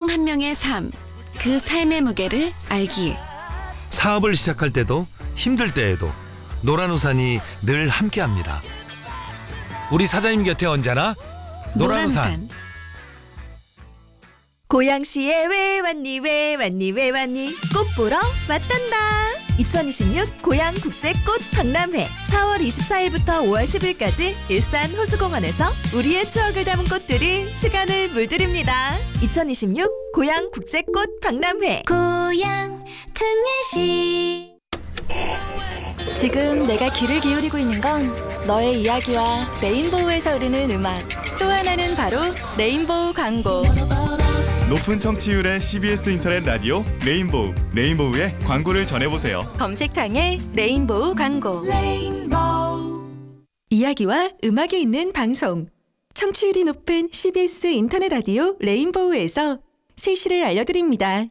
한 명의 삶, 그 삶의 무게를 알기에 사업을 시작할 때도 힘들 때에도 노란 우산이 늘 함께합니다. 우리 사장님 곁에 언제나 노란 우산. 고양시에 왜 왔니 왜 왔니 왜 왔니 꽃 보러 왔단다. 2026 고양국제꽃 박람회 4월 24일부터 5월 10일까지 일산 호수공원에서 우리의 추억을 담은 꽃들이 시간을 물들입니다. 2026 고양국제꽃 박람회 고향 특례시. 지금 내가 귀를 기울이고 있는 건 너의 이야기와 레인보우에서 흐르는 음악, 또 하나는 바로 레인보우 광고. 높은 청취율의 CBS 인터넷 라디오 레인보우, 레인보우의 광고를 전해보세요. 검색창에 레인보우 광고. 이야기와 음악이 있는 방송, 청취율이 높은 CBS 인터넷 라디오 레인보우에서 세시를 알려드립니다.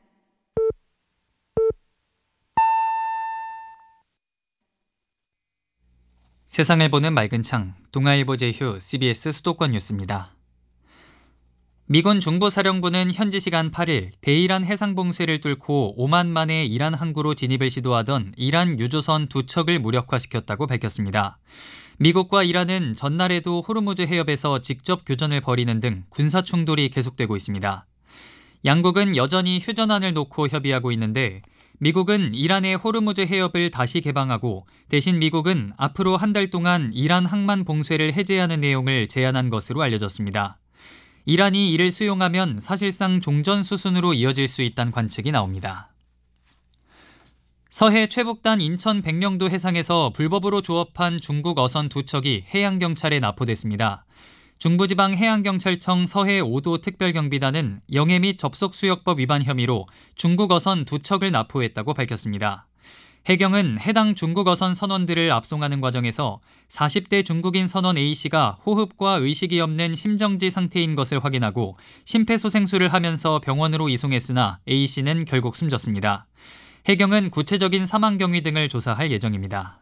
세상을 보는 맑은 창, 동아일보 제휴 CBS 수도권 뉴스입니다. 미군 중부사령부는 현지 시간 8일 대이란 해상봉쇄를 뚫고 오만만의 이란 항구로 진입을 시도하던 이란 유조선 2척을 무력화시켰다고 밝혔습니다. 미국과 이란은 전날에도 호르무즈 해협에서 직접 교전을 벌이는 등 군사 충돌이 계속되고 있습니다. 양국은 여전히 휴전안을 놓고 협의하고 있는데 미국은 이란의 호르무즈 해협을 다시 개방하고 대신 미국은 앞으로 한 달 동안 이란 항만 봉쇄를 해제하는 내용을 제안한 것으로 알려졌습니다. 이란이 이를 수용하면 사실상 종전 수순으로 이어질 수 있다는 관측이 나옵니다. 서해 최북단 인천 백령도 해상에서 불법으로 조업한 중국 어선 2척이 해양경찰에 납포됐습니다. 중부지방해양경찰청 서해 5도 특별경비단은 영해 및 접속수역법 위반 혐의로 중국 어선 2척을 납포했다고 밝혔습니다. 해경은 해당 중국 어선 선원들을 압송하는 과정에서 40대 중국인 선원 A씨가 호흡과 의식이 없는 심정지 상태인 것을 확인하고 심폐소생술을 하면서 병원으로 이송했으나 A씨는 결국 숨졌습니다. 해경은 구체적인 사망 경위 등을 조사할 예정입니다.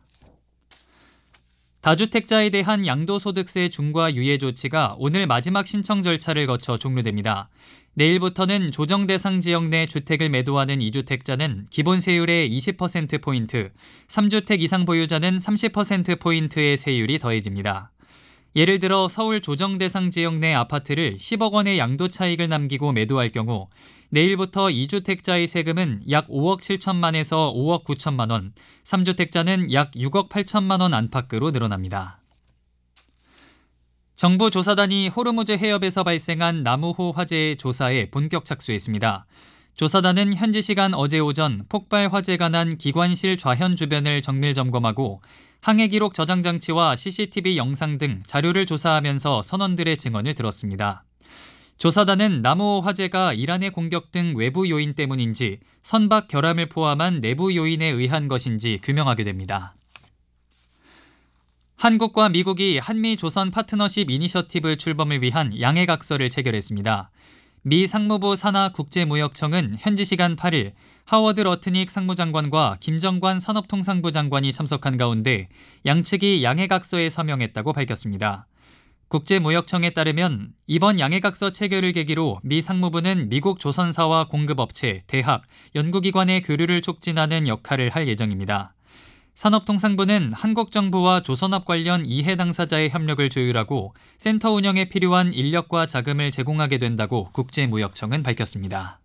다주택자에 대한 양도소득세 중과 유예 조치가 오늘 마지막 신청 절차를 거쳐 종료됩니다. 내일부터는 조정 대상 지역 내 주택을 매도하는 2주택자는 기본 세율의 20%포인트, 3주택 이상 보유자는 30%포인트의 세율이 더해집니다. 예를 들어 서울 조정 대상 지역 내 아파트를 10억 원의 양도 차익을 남기고 매도할 경우 내일부터 2주택자의 세금은 약 5억 7천만에서 5억 9천만 원, 3주택자는 약 6억 8천만 원 안팎으로 늘어납니다. 정부 조사단이 호르무즈 해협에서 발생한 나무호 화재의 조사에 본격 착수했습니다. 조사단은 현지 시간 어제 오전 폭발 화재가 난 기관실 좌현 주변을 정밀 점검하고 항해 기록 저장 장치와 CCTV 영상 등 자료를 조사하면서 선원들의 증언을 들었습니다. 조사단은 나무호 화재가 이란의 공격 등 외부 요인 때문인지 선박 결함을 포함한 내부 요인에 의한 것인지 규명하게 됩니다. 한국과 미국이 한미 조선 파트너십 이니셔티브 출범을 위한 양해각서를 체결했습니다. 미 상무부 산하 국제무역청은 현지 시간 8일 하워드 러트닉 상무장관과 김정관 산업통상부 장관이 참석한 가운데 양측이 양해각서에 서명했다고 밝혔습니다. 국제무역청에 따르면 이번 양해각서 체결을 계기로 미 상무부는 미국 조선사와 공급업체, 대학, 연구기관의 교류를 촉진하는 역할을 할 예정입니다. 산업통상부는 한국 정부와 조선업 관련 이해 당사자의 협력을 조율하고 센터 운영에 필요한 인력과 자금을 제공하게 된다고 국제무역청은 밝혔습니다.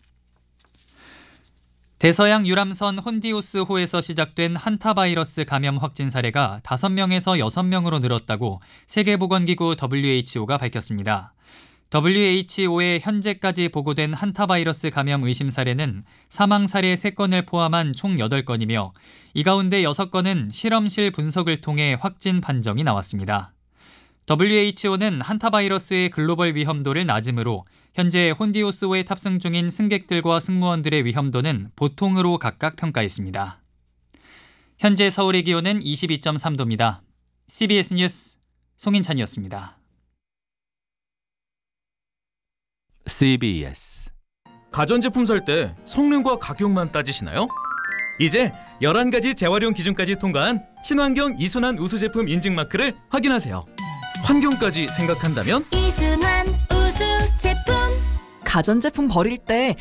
대서양 유람선 혼디우스호에서 시작된 한타바이러스 감염 확진 사례가 5명에서 6명으로 늘었다고 세계보건기구 WHO가 밝혔습니다. WHO의 현재까지 보고된 한타바이러스 감염 의심 사례는 사망 사례 3건을 포함한 총 8건이며 이 가운데 6건은 실험실 분석을 통해 확진 판정이 나왔습니다. WHO는 한타바이러스의 글로벌 위험도를 낮음으로 현재 혼디우스호에 탑승 중인 승객들과 승무원들의 위험도는 보통으로 각각 평가했습니다. 현재 서울의 기온은 22.3도입니다. CBS 뉴스 송인찬이었습니다. CBS 가전제품 살 때 성능과 가격만 따지시나요? 이제 11가지 재활용 기준까지 통과한 친환경 이순환 우수 제품 인증 마크를 확인하세요. 환경까지 생각한다면 이순환 우수 제품. 가전제품 버릴 때